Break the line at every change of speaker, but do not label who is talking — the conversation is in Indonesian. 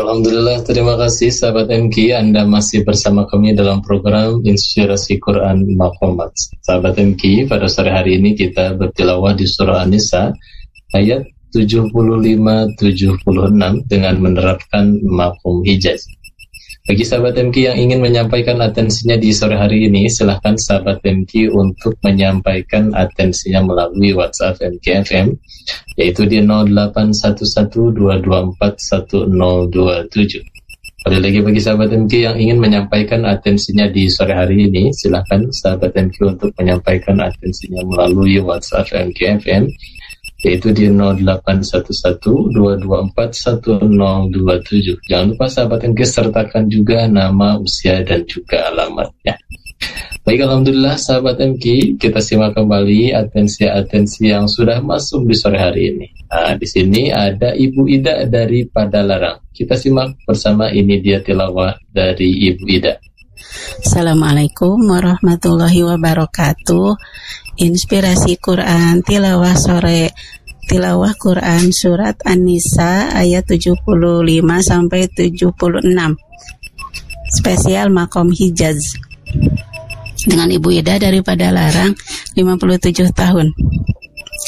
Alhamdulillah, terima kasih sahabat MK. Anda masih bersama kami dalam program Inspirasi Quran Maqamat. Sahabat MK, pada sore hari ini kita bertilawah di surah An-Nisa ayat 75-76 dengan menerapkan maqam hijaz. Bagi sahabat MK yang ingin menyampaikan atensinya di sore hari ini, silahkan sahabat MK untuk menyampaikan atensinya melalui WhatsApp MK FM, yaitu di 081122410027. Kali lagi bagi sahabat MK yang ingin menyampaikan atensinya di sore hari ini, silahkan sahabat MK untuk menyampaikan atensinya melalui WhatsApp MK FM, yaitu di 081122410027. Jangan lupa sahabat MK sertakan juga nama, usia, dan juga alamatnya. Baik, Alhamdulillah sahabat MK, kita simak kembali atensi-atensi yang sudah masuk di sore hari ini. Nah, di sini ada Ibu Ida dari Padalarang. Kita simak bersama, ini dia tilawah dari Ibu Ida.
Assalamualaikum warahmatullahi wabarakatuh. Inspirasi Quran tilawah sore, tilawah Quran surat An-Nisa ayat 75 sampai 76. Spesial Maqam Hijaz dengan Ibu Ida dari Padalarang, 57 tahun.